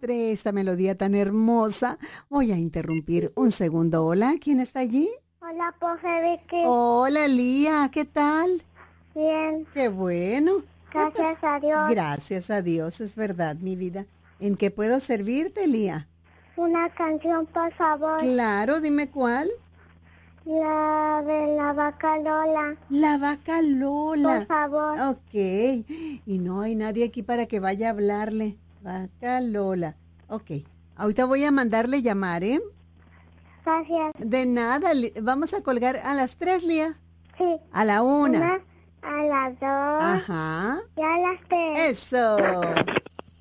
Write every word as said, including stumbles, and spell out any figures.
entre esta melodía tan hermosa, voy a interrumpir un segundo. Hola, ¿quién está allí? Hola, profe Vicky. Hola, Lía, ¿qué tal? Bien, Qué bueno. ¿Qué gracias pas- a Dios. Gracias a Dios, es verdad, mi vida. ¿En qué puedo servirte, Lía? Una canción, por favor. Claro, dime cuál. La de la vaca Lola. La vaca Por Lola. favor. Ok. Y no hay nadie aquí para que vaya a hablarle. Vaca Lola. Ok. Ahorita voy a mandarle llamar, ¿eh? Gracias. De nada. Li- Vamos a colgar a las tres, Lía. Sí. A la una. Una, a las dos Ajá. y a las tres. Eso.